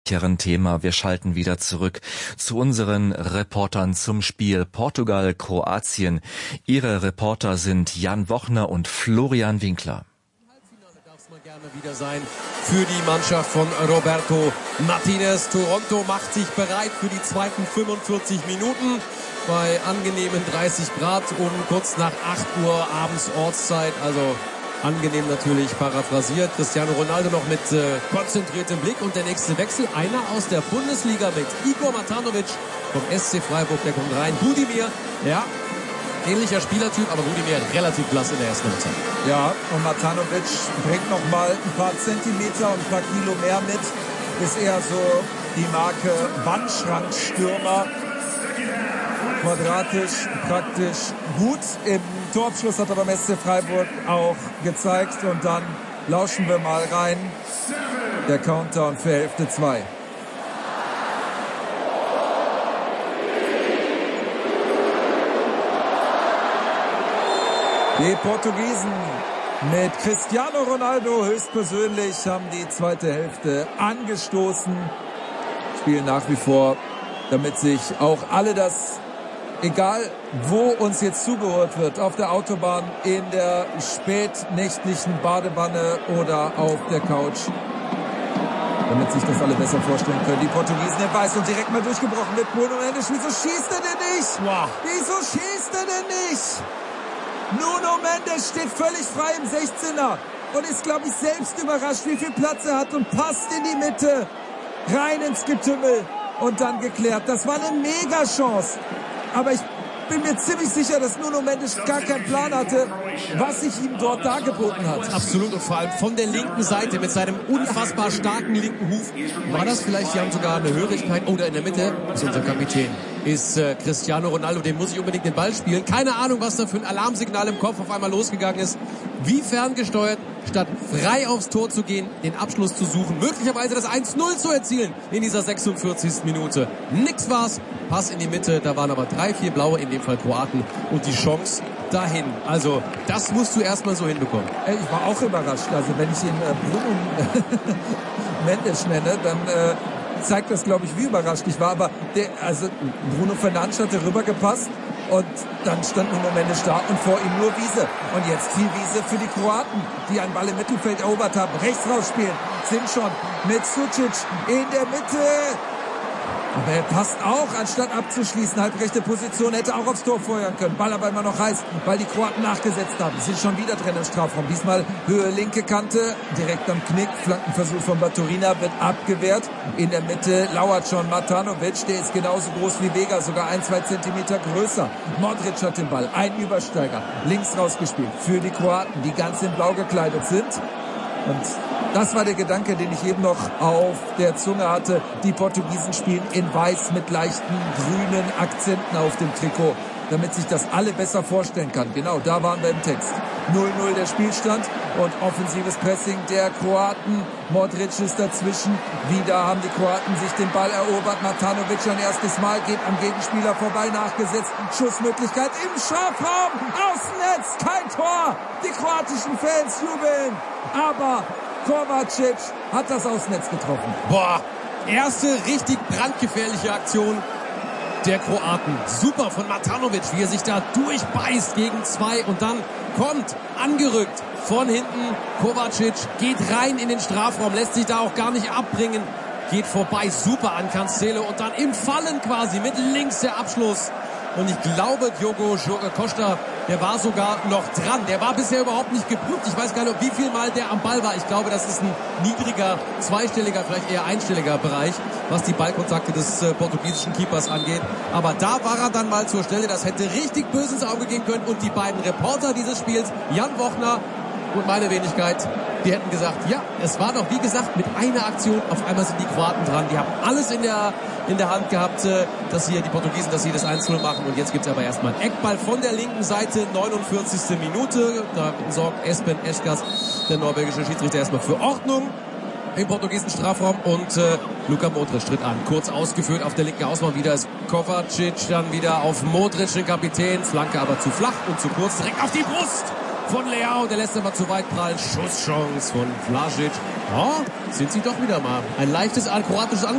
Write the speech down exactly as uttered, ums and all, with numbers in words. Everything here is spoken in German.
Thema. Wir schalten wieder zurück zu unseren Reportern zum Spiel Portugal-Kroatien. Ihre Reporter sind Jan Wochner und Florian Winkler. Halbfinale darf es mal gerne wieder sein für die Mannschaft von Roberto Martinez. Toronto macht sich bereit für die zweiten fünfundvierzig Minuten bei angenehmen dreißig Grad um kurz nach acht Uhr abends Ortszeit. Also angenehm natürlich paraphrasiert. Cristiano Ronaldo noch mit äh, konzentriertem Blick und der nächste Wechsel. Einer aus der Bundesliga mit Igor Matanovic vom S C Freiburg. Der kommt rein. Budimir, ja, ähnlicher Spielertyp, aber Budimir relativ blass in der ersten Halbzeit. Ja, und Matanovic bringt noch mal ein paar Zentimeter und ein paar Kilo mehr mit. Ist eher so die Marke Wandschrankstürmer. Quadratisch, praktisch gut. Im Torabschluss hat er beim S C Freiburg auch gezeigt. Und dann lauschen wir mal rein. Der Countdown für Hälfte zwei. Die Portugiesen mit Cristiano Ronaldo höchstpersönlich haben die zweite Hälfte angestoßen. Spielen nach wie vor, damit sich auch alle das, egal wo uns jetzt zugehört wird, auf der Autobahn, in der spätnächtlichen Badewanne oder auf der Couch, damit sich das alle besser vorstellen können. Die Portugiesen in Weiß und direkt mal durchgebrochen mit Bruno Mendes. Wieso schießt er denn nicht? Wow. Wieso schießt er denn nicht? Nuno Mendes steht völlig frei im sechzehner und ist, glaube ich, selbst überrascht, wie viel Platz er hat und passt in die Mitte, rein ins Getümmel und dann geklärt. Das war eine Mega-Chance. Aber ich bin mir ziemlich sicher, dass Nuno Mendes gar keinen Plan hatte, was sich ihm dort dargeboten hat. Absolut, und vor allem von der linken Seite mit seinem unfassbar starken linken Huf. War das vielleicht, die haben sogar eine Hörigkeit, oder in der Mitte ist unser Kapitän, ist äh, Cristiano Ronaldo, dem muss ich unbedingt den Ball spielen. Keine Ahnung, was da für ein Alarmsignal im Kopf auf einmal losgegangen ist. Wie ferngesteuert, statt frei aufs Tor zu gehen, den Abschluss zu suchen, möglicherweise das eins null zu erzielen in dieser sechsundvierzigsten Minute. Nix war's, Pass in die Mitte, da waren aber drei, vier Blaue, in dem Fall Kroaten, und die Chance dahin. Also, das musst du erstmal so hinbekommen. Ich war auch überrascht. Also, wenn ich ihn äh, Bruno Mendes nenne, dann äh, zeigt das, glaube ich, wie überrascht ich war. Aber der, also Bruno Fernandes hatte rübergepasst und dann stand Nuno Mendes da und vor ihm nur Wiese. Und jetzt viel Wiese für die Kroaten, die einen Ball im Mittelfeld erobert haben. Rechts rausspielen, sind schon mit Sucic in der Mitte. Aber er passt auch, anstatt abzuschließen. Halbrechte Position, hätte auch aufs Tor feuern können. Ball aber immer noch heiß, weil die Kroaten nachgesetzt haben. Sind schon wieder drin im Strafraum. Diesmal Höhe linke Kante, direkt am Knick. Flankenversuch von Baturina wird abgewehrt. In der Mitte lauert schon Matanovic. Der ist genauso groß wie Vega, sogar ein, zwei Zentimeter größer. Modric hat den Ball, ein Übersteiger. Links rausgespielt für die Kroaten, die ganz in Blau gekleidet sind. Und das war der Gedanke, den ich eben noch auf der Zunge hatte. Die Portugiesen spielen in Weiß mit leichten grünen Akzenten auf dem Trikot, damit sich das alle besser vorstellen kann. Genau, da waren wir im Text. null null der Spielstand und offensives Pressing der Kroaten. Modric ist dazwischen. Wieder haben die Kroaten sich den Ball erobert. Matanovic ein erstes Mal, geht am Gegenspieler vorbei, nachgesetzt. Schussmöglichkeit im Strafraum, aus dem Netz, kein Tor. Die kroatischen Fans jubeln, aber Kovacic hat das Ausnetz getroffen. Boah, erste richtig brandgefährliche Aktion der Kroaten. Super von Matanovic, wie er sich da durchbeißt gegen zwei und dann kommt angerückt von hinten Kovacic, geht rein in den Strafraum, lässt sich da auch gar nicht abbringen, geht vorbei, super an Cancelo und dann im Fallen quasi mit links der Abschluss. Und ich glaube, Diogo Costa, der war sogar noch dran. Der war bisher überhaupt nicht geprüft. Ich weiß gar nicht, wie viel Mal der am Ball war. Ich glaube, das ist ein niedriger, zweistelliger, vielleicht eher einstelliger Bereich, was die Ballkontakte des äh, portugiesischen Keepers angeht. Aber da war er dann mal zur Stelle. Das hätte richtig böse ins Auge gehen können. Und die beiden Reporter dieses Spiels, Jan Wochner und meine Wenigkeit, die hätten gesagt, ja, es war doch wie gesagt mit einer Aktion, auf einmal sind die Kroaten dran. Die haben alles in der in der Hand gehabt, dass hier die Portugiesen, dass sie das eins null machen. Und jetzt gibt es aber erstmal einen Eckball von der linken Seite, neunundvierzigste Minute. Da sorgt Espen Eskers, der norwegische Schiedsrichter, erstmal für Ordnung im portugiesischen Strafraum. Und äh, Luka Modric tritt an. Kurz ausgeführt auf der linken Außenbahn. Wieder ist Kovacic, dann wieder auf Modric, den Kapitän. Flanke aber zu flach und zu kurz. Direkt auf die Brust von Leao. Der lässt aber zu weit prallen. Schusschance von Vlasic. Oh, sind sie doch wieder mal. Ein leichtes kroatisches Angriff.